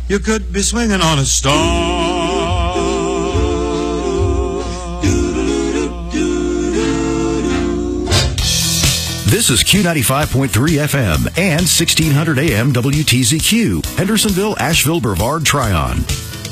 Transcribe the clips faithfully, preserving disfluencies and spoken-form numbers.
you could be swinging on a star. This is Q ninety-five point three F M and sixteen hundred A M W T Z Q, Hendersonville, Asheville, Brevard, Tryon.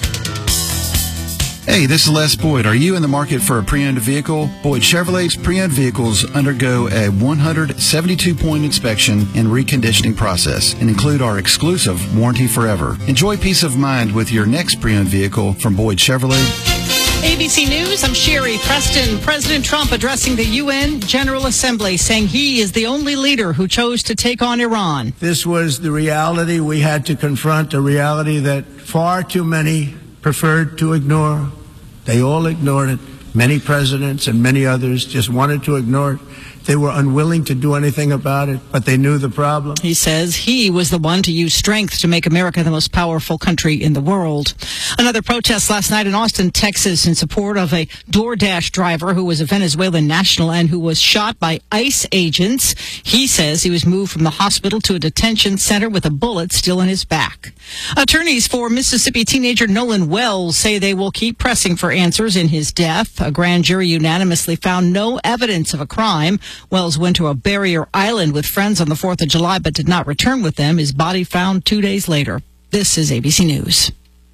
Hey, this is Les Boyd. Are you in the market for a pre-owned vehicle? Boyd Chevrolet's pre-owned vehicles undergo a one hundred seventy-two point inspection and reconditioning process and include our exclusive Warranty Forever. Enjoy peace of mind with your next pre-owned vehicle from Boyd Chevrolet. A B C News, I'm Sherry Preston. President Trump addressing the U N General Assembly, saying he is the only leader who chose to take on Iran. This was the reality we had to confront, a reality that far too many preferred to ignore. They all ignored it. Many presidents and many others just wanted to ignore it. They were unwilling to do anything about it, but they knew the problem. He says he was the one to use strength to make America the most powerful country in the world. Another protest last night in Austin, Texas, in support of a DoorDash driver who was a Venezuelan national and who was shot by ICE agents. He says he was moved from the hospital to a detention center with a bullet still in his back. Attorneys for Mississippi teenager Nolan Wells say they will keep pressing for answers in his death. A grand jury unanimously found no evidence of a crime. Wells went to a barrier island with friends on the fourth of July but did not return with them. His body found two days later. This is A B C News.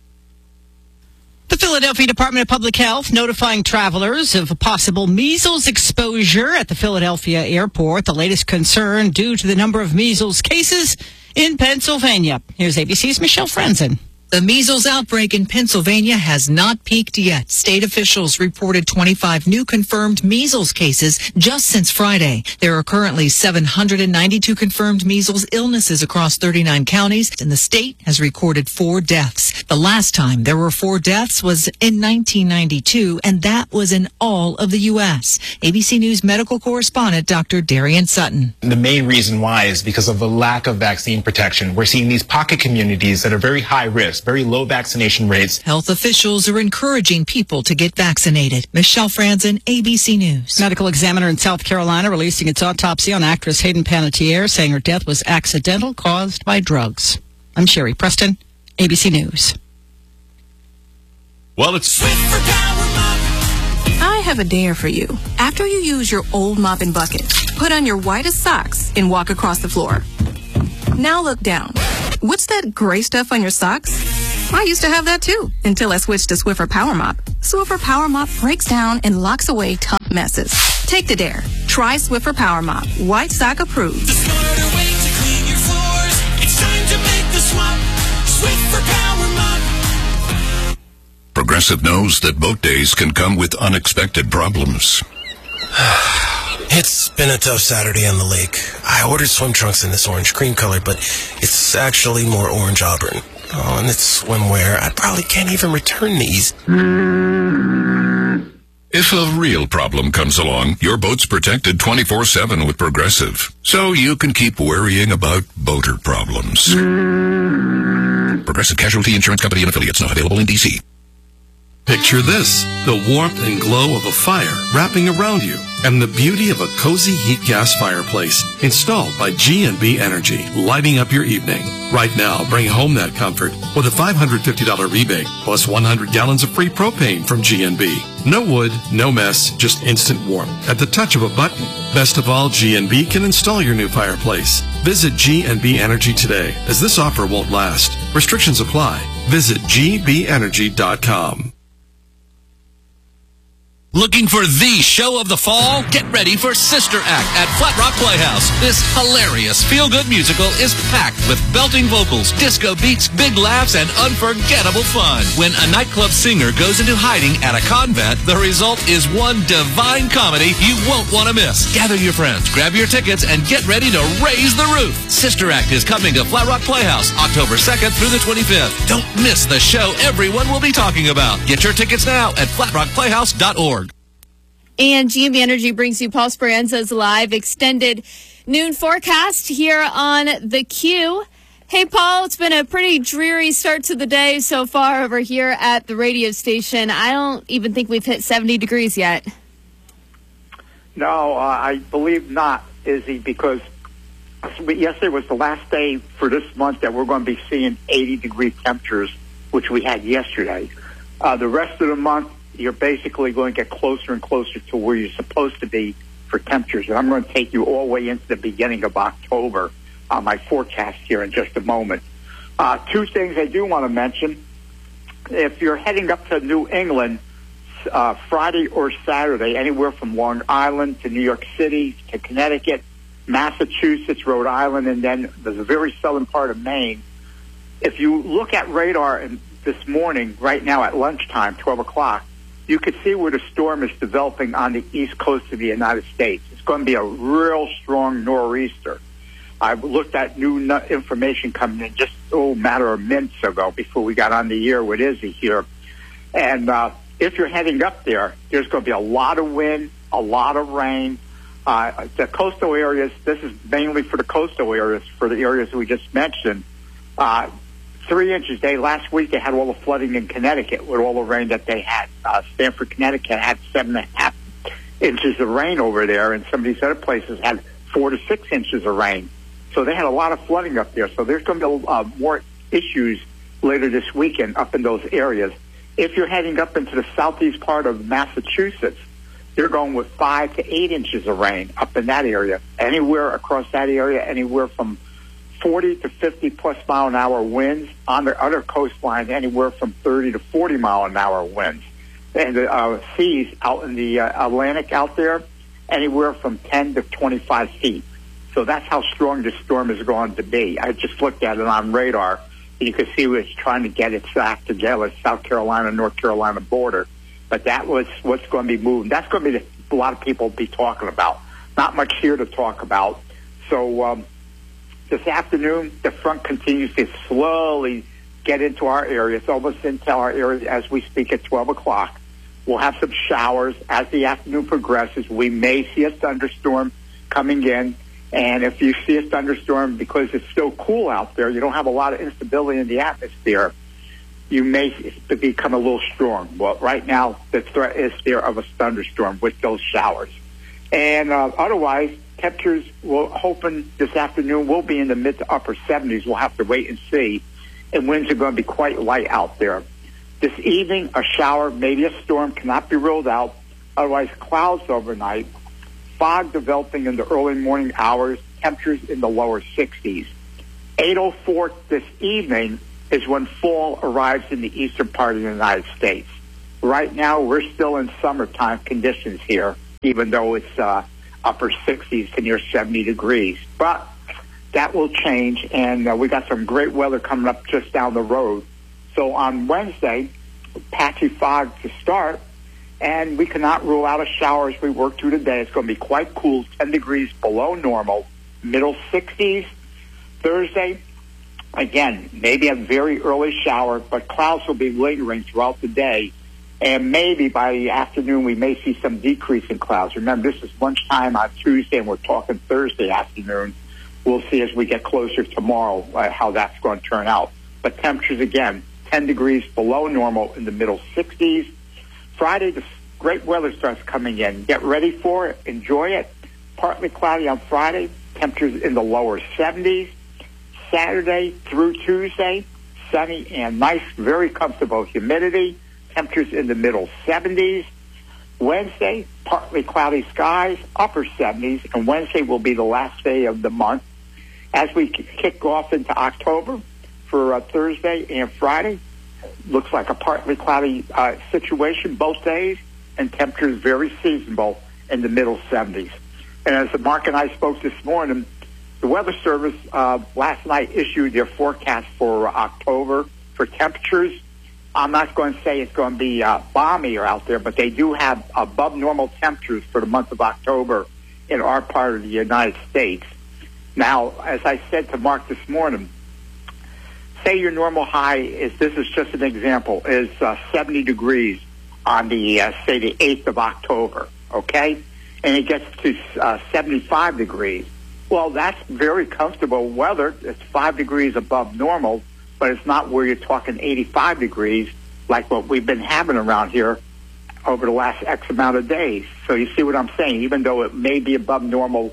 The Philadelphia Department of Public Health notifying travelers of a possible measles exposure at the Philadelphia airport. The latest concern due to the number of measles cases in Pennsylvania. Here's A B C's Michelle Franzen. The measles outbreak in Pennsylvania has not peaked yet. State officials reported twenty-five new confirmed measles cases just since Friday. There are currently seven hundred ninety-two confirmed measles illnesses across thirty-nine counties, and the state has recorded four deaths. The last time there were four deaths was in nineteen ninety-two, and that was in all of the U S. A B C News medical correspondent Doctor Darian Sutton. The main reason why is because of the lack of vaccine protection. We're seeing these pocket communities that are very high risk, very low vaccination rates. Health officials are encouraging people to get vaccinated. Michelle Franzen, A B C News. Medical examiner in South Carolina releasing its autopsy on actress Hayden Panettiere, saying her death was accidental, caused by drugs. I'm Sherry Preston, A B C News. Well, it's Swift for Power Mop. I have a dare for you. After you use your old mopping bucket, put on your whitest socks and walk across the floor. Now look down. What's that gray stuff on your socks? I used to have that too, until I switched to Swiffer Power Mop. Swiffer Power Mop breaks down and locks away tough messes. Take the dare. Try Swiffer Power Mop. White sock approved. The smarter way to clean your floors. It's time to make the swap. Swiffer Power Mop. Progressive knows that boat days can come with unexpected problems. It's been a tough Saturday on the lake. I ordered swim trunks in this orange cream color, but it's actually more orange auburn. Oh, and it's swimwear. I probably can't even return these. If a real problem comes along, your boat's protected twenty-four seven with Progressive. So you can keep worrying about boater problems. Progressive Casualty Insurance Company and Affiliates, not available in D C. Picture this, the warmth and glow of a fire wrapping around you, and the beauty of a cozy heat gas fireplace installed by G and B Energy, lighting up your evening. Right now, bring home that comfort with a five hundred fifty dollars rebate, plus one hundred gallons of free propane from G and B. No wood, no mess, just instant warmth at the touch of a button. Best of all, G and B can install your new fireplace. Visit G and B Energy today, as this offer won't last. Restrictions apply. Visit G B energy dot com. Looking for the show of the fall? Get ready for Sister Act at Flat Rock Playhouse. This hilarious feel-good musical is packed with belting vocals, disco beats, big laughs, and unforgettable fun. When a nightclub singer goes into hiding at a convent, the result is one divine comedy you won't want to miss. Gather your friends, grab your tickets, and get ready to raise the roof. Sister Act is coming to Flat Rock Playhouse October second through the twenty-fifth. Don't miss the show everyone will be talking about. Get your tickets now at flat rock playhouse dot org. And G and B Energy brings you Paul Speranza's live extended noon forecast here on the Q. Hey, Paul, it's been a pretty dreary start to the day so far over here at the radio station. I don't even think we've hit seventy degrees yet. No, uh, I believe not, Izzy, because yesterday was the last day for this month that we're going to be seeing eighty degree temperatures, which we had yesterday. Uh, the rest of the month, you're basically going to get closer and closer to where you're supposed to be for temperatures. And I'm going to take you all the way into the beginning of October on my forecast here in just a moment. Uh, two things I do want to mention. If you're heading up to New England, uh, Friday or Saturday, anywhere from Long Island to New York City to Connecticut, Massachusetts, Rhode Island, and then the very southern part of Maine, if you look at radar and this morning, right now at lunchtime, twelve o'clock, you could see where the storm is developing on the east coast of the United States. It's going to be a real strong nor'easter. I've looked at new n- information coming in just oh, a matter of minutes ago before we got on the air with Izzy here. And uh, if you're heading up there, there's going to be a lot of wind, a lot of rain. Uh, the coastal areas, this is mainly for the coastal areas, for the areas we just mentioned. Uh, three inches. They last week they had all the flooding in Connecticut with all the rain that they had. Uh, Stamford, Connecticut had seven and a half inches of rain over there, and some of these other places had four to six inches of rain. So they had a lot of flooding up there. So there's going to be uh, more issues later this weekend up in those areas. If you're heading up into the southeast part of Massachusetts, they're going with five to eight inches of rain up in that area. Anywhere across that area, anywhere from forty to fifty plus mile an hour winds. On the other coastline, anywhere from thirty to forty mile an hour winds. And the uh, seas out in the uh, Atlantic out there, anywhere from ten to twenty-five feet. So that's how strong this storm is going to be. I just looked at it on radar. You can see where it's trying to get its act together, South Carolina, North Carolina border. But that was what's going to be moving. That's going to be the, a lot of people will be talking about. Not much here to talk about. So um, this afternoon, the front continues to slowly get into our area. It's almost into our area as we speak at twelve o'clock. We'll have some showers as the afternoon progresses. We may see a thunderstorm coming in. And if you see a thunderstorm, because it's still cool out there, you don't have a lot of instability in the atmosphere, you may become a little strong. Well, right now, the threat is there of a thunderstorm with those showers. And uh, otherwise, temperatures, we're hoping this afternoon will be in the mid to upper seventies. We'll have to wait and see. And winds are going to be quite light out there. This evening, a shower, maybe a storm, cannot be ruled out. Otherwise, clouds overnight. Fog developing in the early morning hours, temperatures in the lower sixties. eight oh four this evening is when fall arrives in the eastern part of the United States. Right now, we're still in summertime conditions here, even though it's uh, upper sixties to near seventy degrees. But that will change, and uh, we got some great weather coming up just down the road. So on Wednesday, patchy fog to start, and we cannot rule out a shower as we work through the day. It's going to be quite cool, ten degrees below normal, middle sixties. Thursday, again, maybe a very early shower, but clouds will be lingering throughout the day. And maybe by the afternoon, we may see some decrease in clouds. Remember, this is lunchtime on Tuesday, and we're talking Thursday afternoon. We'll see as we get closer tomorrow uh, how that's going to turn out. But temperatures, again, ten degrees below normal in the middle sixties. Friday, the great weather starts coming in. Get ready for it. Enjoy it. Partly cloudy on Friday. Temperatures in the lower seventies. Saturday through Tuesday, sunny and nice, very comfortable humidity. Temperatures in the middle seventies. Wednesday, partly cloudy skies, upper seventies. And Wednesday will be the last day of the month. As we kick off into October for uh, Thursday and Friday, looks like a partly cloudy uh, situation both days, and temperatures very seasonable in the middle seventies. And as Mark and I spoke this morning, the Weather Service uh, last night issued their forecast for October for temperatures. I'm not going to say it's going to be uh, balmy out there, but they do have above normal temperatures for the month of October in our part of the United States. Now, as I said to Mark this morning, say your normal high is, this is just an example, is uh, seventy degrees on the, uh, say, the eighth of October, okay? And it gets to uh, seventy-five degrees. Well, that's very comfortable weather. It's five degrees above normal, but it's not where you're talking eighty-five degrees like what we've been having around here over the last X amount of days. So you see what I'm saying? Even though it may be above normal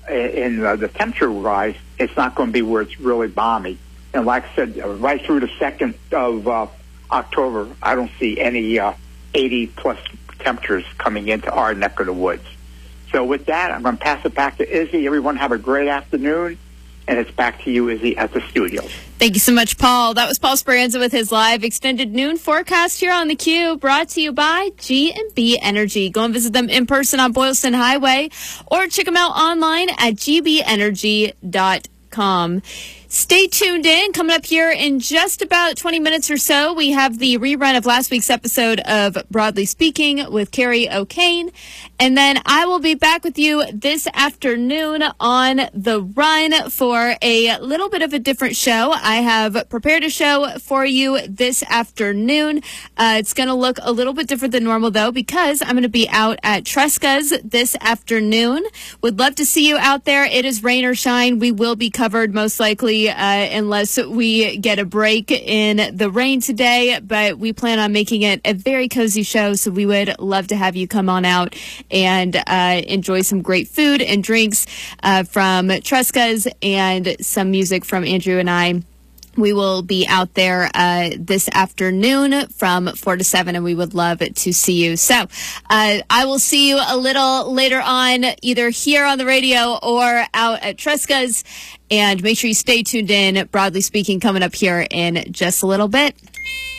in uh, the temperature rise, it's not going to be where it's really balmy. And like I said, right through the second of uh, October, I don't see any uh, eighty plus temperatures coming into our neck of the woods. So with that, I'm going to pass it back to Izzy. Everyone have a great afternoon. And it's back to you, Izzy, at the studios. Thank you so much, Paul. That was Paul Speranza with his live extended noon forecast here on the Q, brought to you by G and B Energy. Go and visit them in person on Boylston Highway or check them out online at g b energy dot com. Stay tuned in. Coming up here in just about twenty minutes or so, we have the rerun of last week's episode of Broadly Speaking with Carrie O'Kane. And then I will be back with you this afternoon on The Run for a little bit of a different show. I have prepared a show for you this afternoon. Uh, it's going to look a little bit different than normal, though, because I'm going to be out at Tresca's this afternoon. Would love to see you out there. It is rain or shine. We will be covered most likely Uh, unless we get a break in the rain today, but we plan on making it a very cozy show, so we would love to have you come on out and uh, enjoy some great food and drinks uh, from Tresca's and some music from Andrew and I. We will be out there uh, this afternoon from four to seven, and we would love to see you. So uh, I will see you a little later on, either here on the radio or out at Tresca's. And make sure you stay tuned in. Broadly Speaking, coming up here in just a little bit.